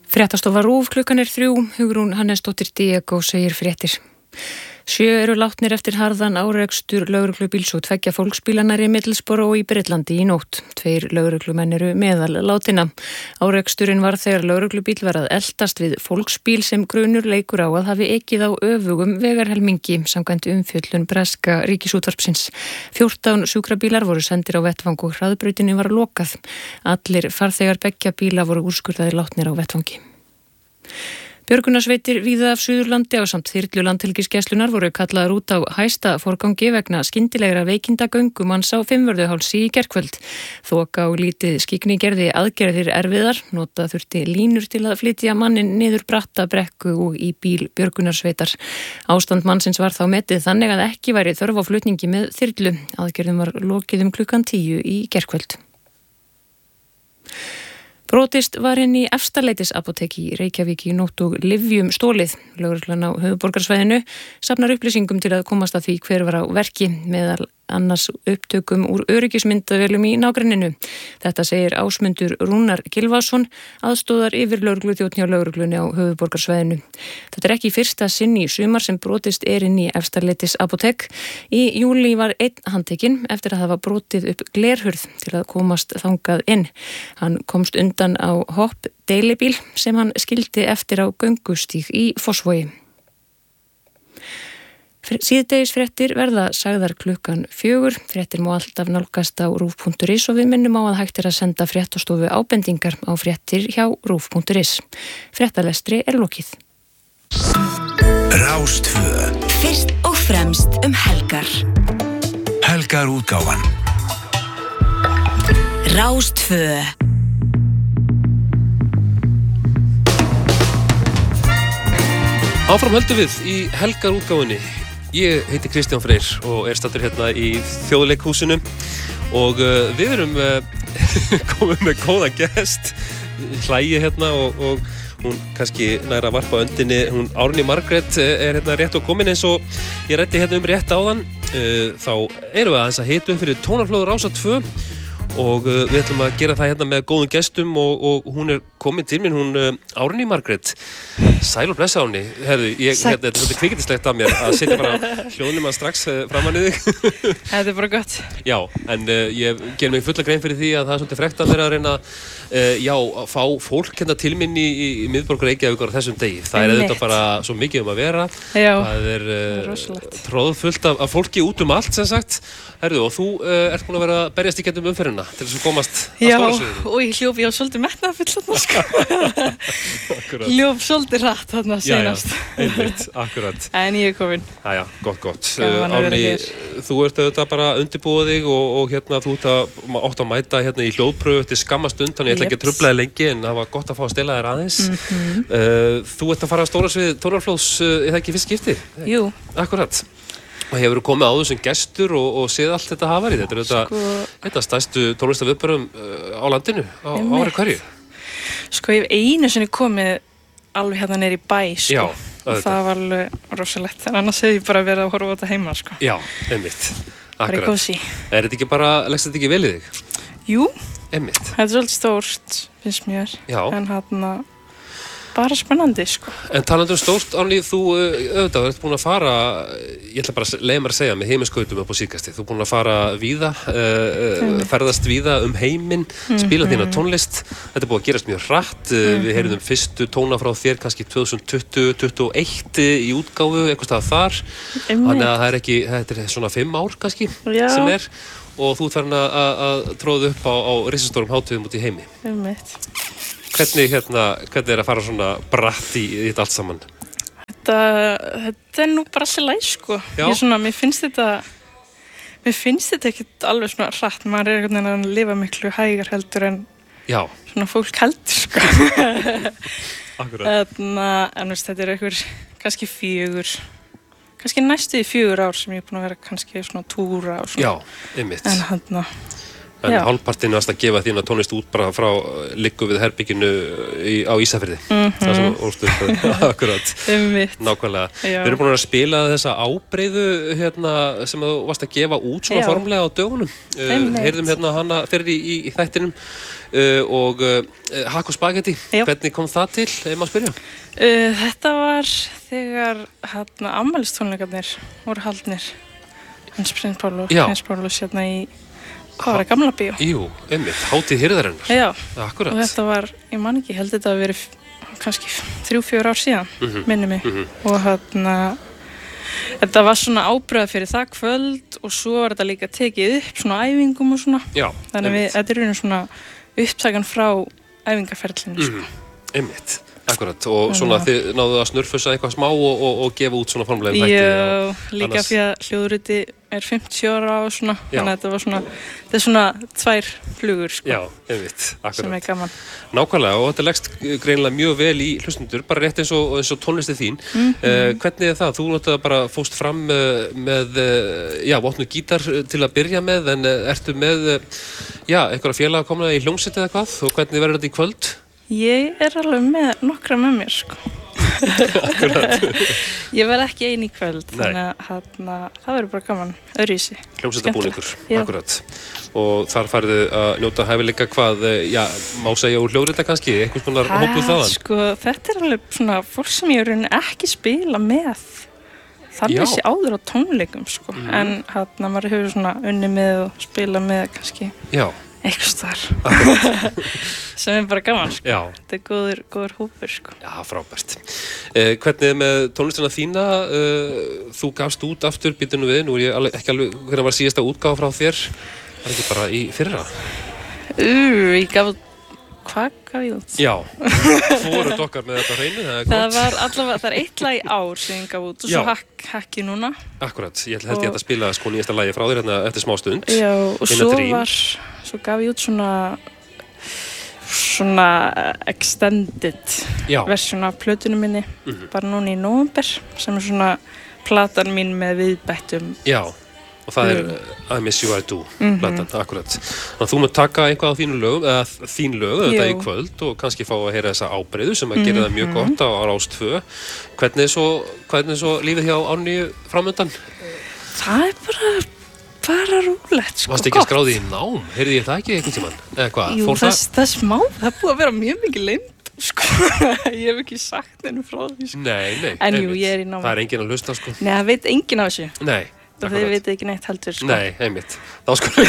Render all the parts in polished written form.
Fréttastofa RÚV, klukkan 3, Hugrún Hannesdóttir Diego segir fréttir. 7 eru látnir eftir harðan árekstur lögreglubíls og 2 fólksbílanar í Middlesbrough og í Bretlandi í nótt. 2 lögreglumenn eru meðal látinna. Áreksturinn var þegar lögreglubíl var að eltast við fólksbíl sem grunur leikur á að hafi ekið á öfugum vegarhelmingi samkvæmt umfjöllun breska ríkisútvarpsins. 14 sjúkrabílar voru sendir á vettvang og hraðbrautinni var lokað. Allir farþegar beggja bíla voru úrskurðaðir látnir á vettvangi. Björgunarsveitir víða af Suðurlandi ásamt þyrlu Landhelgisgæslunnar voru kallaðar út á hæsta forgangi vegna skyndilegra veikinda göngumanns á Fimmvörðuhálsi í gærkvöld. Þoka og lítið skygni gerði aðgerðir erfiðar, nota þurfti línur til að flytja mannin niður bratta brekku og í bíl björgunarsveitar. Ástand mannsins var þá metið þannig að ekki væri þörf á flutningi með þyrlu. Aðgerðum var lokið klukkan 10 í gærkvöld. Brotist var inn í Efstaleitisapotek í Reykjavík í nótt og lyfjum stólið. Lögreglan á höfuðborgarsvæðinu safnar upplýsingum til að komast að því hver var á verki, meðal annars upptökum úr öryggismyndavélum í nágrenninu. Þetta segir Ásmundur Rúnar Gylfason, aðstóðar yfir lögregluþjónn hjá lögreglunni á höfuðborgarsvæðinu. Þetta ekki fyrsta sinn í sumar sem brotist inn í Efstaleitisapotek. Í júlí var einn handtekinn eftir að hafa brotið upp glerhurð til að komast þangað inn. Hann komst undan á hopp deilibíl sem hann skildi eftir á göngustíg í Fossvogi. Síðdegisfréttir verða sagðar klukkan 4. Fréttir má alltaf nálgast á rúv.is og við minnum á að hægt að senda fréttastofu ábendingar á fréttir hjá rúv.is. Fréttalestri lokið. Rástvö. Fyrst og fremst helgar. Helgarútgáfan. Rástvö. Áfram höldum við í helgarútgáfunni. Ég heiti Kristján Freyr og staddur hérna í Þjóðleikhúsinu og við erum komið með góða gest, Hlægi hérna og hún kannski nær að varpa öndinni. Hún Árný Margrét hérna rétt og komin eins og ég ræddi hérna rétt áðan. Þá erum við aðeins að hita fyrir Tónarflóður Rásar 2 og við ætlum að gera það hérna með góðum gestum og hún komin til mín, hún Árný Margrét. Sæl og blessa Árný. Herðu, þetta er svolítið kvikindslegt af mér að setja bara hljóðnum að strax framan í þig. Þetta er bara gott. Já, en ég ger mig fulla grein fyrir því að það er svolítið frekt að vera að reyna að fá fólk hérna til minn í miðborg Reykjavíkur á þessum degi. Það er auðvitað bara svo mikið um að vera. Já, það er tróðfullt af fólki út um allt sem sagt. Herðu, og þú ert búin að vera að berjast í gegnum umferðina til þess að komast að stóra sviðinu. Já, og ég hljóp svolítið metnaðarfull þarna sko. Hljóp svolítið hrætt þarna senast. Já, einmitt, akkurat. En ég komin. Já, gott. Árný, þú ert auðvitað bara undirbúið þig og hérna þú átt að mæta hérna í hljóðpröfu eftir skamma stund, þannig ég ætla ekki að trufla þig lengi en það var gott að fá að stela þér aðeins. Þú ert að fara að stóra svið Tónarflóðs, er það ekki fyrst skipti? Jú. Akkurat. Og hefur komið áður sem gestur og séð allt þetta hafari. Þetta er þetta stærstu tónlistarviðburðum á landinu á ári hverju. Sko, ég hef einu sinni komið alveg hérna niður í bæ, sko. Já, og það var alveg rosalegt. En annars hef ég bara verið að horfa á þetta heima, sko. Já, einmitt. Bara í kósí. Er þetta ekki bara, leggst þetta ekki vel í þig? Jú. Einmitt. Þetta er svolítið stórt, finnst mér. Já. En bara spennandi, sko. En talandi stórt, Árný, þú auðvitað ert búin að fara, ég ætla bara að leiða mér að segja, með heiminskautum upp á síðkasti. Þú ert búin að fara víða, ferðast víða um heiminn, spila þína tónlist. Þetta er búin að gerast mjög hratt. Við heyrðum fyrstu tóna frá þér kannski 2020-2021 í útgáfu, eitthvað staðar þar. Þannig að þetta er svona 5 ár kannski sem er. Og þú ert farin að tróða upp á risastórum hátíðum út í heimi. Hvernig er að fara svona bratt í þetta allt saman? Þetta er nú bara allir læg, sko. Mér finnst þetta ekkert alveg svona hratt. Maður er einhvern veginn að lifa miklu hægar heldur en svona fólk heldur, sko. Akkurat. En þetta er einhver kannski 4, kannski næstu í 4 ár sem ég er búin að vera kannski svona túra og svona. Já, einmitt. En en hálfpartinn varst að gefa þína tónlist út bara frá liggu við herbygginu á Ísafirði. Það sem ólst upp akkurat. Nákvæmlega. Við erum búin að spila þessa ábreiðu sem þú varst að gefa út svona formlega á dögunum. Heyrðum hana fyrir í þættinum og Hakk og spagetti. Hvernig kom það til, ef maður spyrja? Þetta var þegar afmælistónleikarnir voru haldnir Hans Prins Pálus í hvað var það, Gamla bíó? Jú, einmitt, hátíð hirðarinnar. Já, akkurat. Og þetta var, ég man ekki, held þetta að verið kannski 3-4 ár síðan, minni mig. Og þetta var svona ábreiða fyrir það kvöld og svo var þetta líka tekið upp svona æfingum og svona. Já, þannig að þetta er svona upptakan frá æfingarferlinu, sko. Einmitt. Akkurat, og svona þið náðu að snurfusa eitthvað smá og gefa út svona formulega þætti. Já, líka fyrir að hljóðriti er 50 ára og svona, þannig að þetta er svona 2 flugur, sko. Já, einmitt, akkurat. Sem er gaman. Nákvæmlega, og þetta leggst greinilega mjög vel í hlustendur, bara rétt eins og tónlistið þín. Hvernig er það? Þú náttúrulega bara fóst fram með, vopnu gítar til að byrja með, en ertu með, einhverja félaga komna í hljómsveit eða hvað, og hvernig verður þetta í kvöld? Ég er alveg með nokkra með mér, sko. Akkurat. Ég verð ekki ein í kvöld, þannig að það verður bara gaman, öðruvísi. Hljómsveitabúningur, akkurat. Og þar færðu að njóta hæfileika hvað, má segja úr hljóðrita kannski, einhvers konar hópuð þaðan? Sko, þetta er alveg svona fólk sem ég raunin ekki spila með. Þannig sé áður á tónleikum, sko. En maður hefur svona unni með og spila með kannski. Já. Eitthvað þar sem er bara gaman, sko. Þetta er góður hópur, sko. Já, frábært. Hvernig er með tónlistina þína? Þú gafst út aftur, býtum við, nú er ég ekki alveg, hvernig var síðasta útgáfa frá þér? Var ekki bara í fyrra? Ég gaf út, hvað gaf ég út? Já, fóruð okkar með þetta hreinu, það var allavega, það er 1 lag í ár sem ég gaf út og svo hakki núna. Akkurat, ég held ég að spila sko nýjasta lagi frá þér eftir smá stund. Já, og svo gaf ég út svona extended versjón af plötunum minni, bara núna í nóvember, sem er svona platan mín með viðbættum. Já, og það er I Miss You I Do, platan, akkurat. Þannig að þú munt taka eitthvað á þín lög, þetta í kvöld, og kannski fá að heyra þessa ábreiðu sem að gera það mjög gott á Rás 2. Hvernig er svo lífið hjá Árnýju framöndan? Það er bara rúlegt, sko. Varstu ekki að skráði í nám? Heyrði ég það ekki einhvern tímann? Eða hvað? Jú, það er smá. Það er búið að vera mjög mikið leynd, sko. Ég hef ekki sagt henni frá því, sko. Nei. En jú, ég er í námi. Það er enginn að hlusta, sko. Nei, það veit enginn af þessu. Nei. Og þið veit ekki neitt heldur, sko. Nei, einmitt. Þá sko.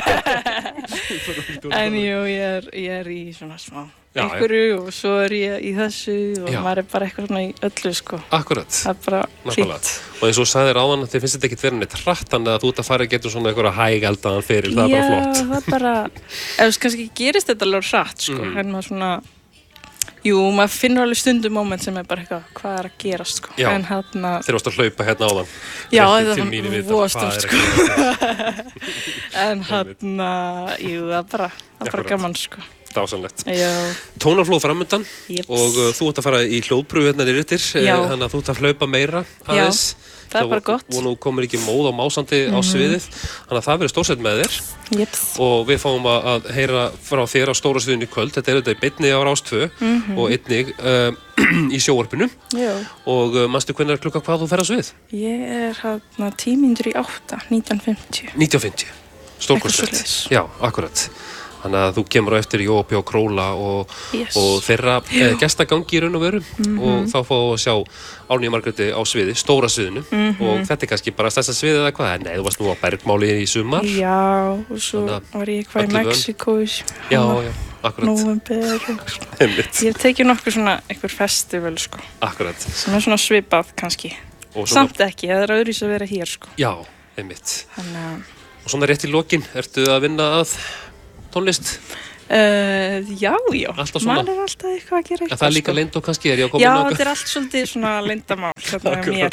En jú, ég er í svona smá einhverju og svo er ég í þessu og maður er bara eitthvað svona í öllu, sko. Akkurat. Það er bara fínt. Og eins og sagðir áðan að þið finnst þetta ekkert verið neitt hratt, þannig að þú ert að fara að geta svona eitthvað hægeldaðan fyrir, það er bara flott. Já, það er bara, ef kannski gerist þetta alveg hratt, sko, en maður svona, maður finnur alveg stundum moment sem er bara eitthvað, hvað er að gerast, sko. Já, þeir varst að hlaupa hérna áðan. Já, það var voðastórt, sko. En það er bara gaman, sko. Dásamlegt. Tónaflóð framöndan og þú ert að fara í hljóðprufu hérna niður yfir, þannig að þú ert að hlaupa meira aðeins. Það er bara gott. Og nú komur ekki móð á másandi á sviðið, þannig að það verður stórsett með þér. Og við fáum að heyra frá þér á stóra sviðinu í kvöld. Þetta er auðvitað í beinni á Rás 2 og einnig í sjónvarpinu. Og manstu hvernig klukkan hvað þú fer á svið? Ég er 10 mínútur í 8, 19:50. 19:50, stórkostlegt. Já, akkurat. Þannig að þú kemur á eftir Jópi og Króla og þeirra gestagangi í raun og veru og þá fáum við að sjá Árnýju Margréti á sviði, stóra sviðinu og þetta er kannski bara stærsta sviðið eða hvað? Nei, þú varst nú á Bergmáli í sumar. Já, og svo var ég eitthvað í Mexíkó í nóvember. Ég hef tekið nokkuð svona einhver festival, sko. Akkurat. Sem er svona svipað kannski. Samt ekki, það er öðruvísi að vera hér, sko. Já, einmitt. Og svona rétt í lokin, ertu að vinna að tónlist? Já, maður er alltaf eitthvað að gera eitthvað. Það er líka leynd og kannski er ég að koma Já, þetta er allt svolítið svona leyndamál hérna mér.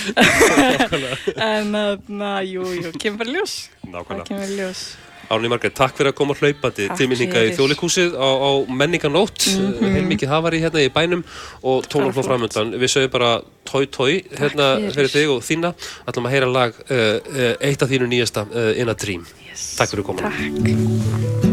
En jú, kemur bara ljós. Nákvæmlega. Það kemur ljós. Árnýju Margrét, takk fyrir að koma hlaupandi til mín hingað í Þjóðleikhúsið á menningarnótt, heilmikið hafari hérna í bænum og tónaflóð framöndan. Við sögum bara tói hérna fyrir þig og þína. Ætlum að heyra lag eitt af þínu nýjasta In a Dream. Takk fyrir komuna. Takk.